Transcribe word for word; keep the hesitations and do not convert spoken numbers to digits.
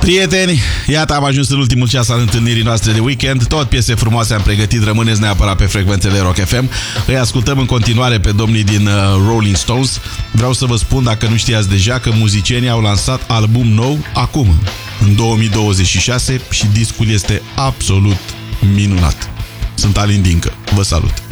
Prieteni, iată am ajuns în ultimul ceas al întâlnirii noastre de weekend. Tot piese frumoase am pregătit, rămâneți neapărat pe frecvențele Rock F M. Îi ascultăm în continuare pe domnii din uh, Rolling Stones. Vreau să vă spun, dacă nu știați deja, că muzicienii au lansat album nou acum, în două mii douăzeci și șase, și discul este absolut minunat. Sunt Alin Dincă, vă salut!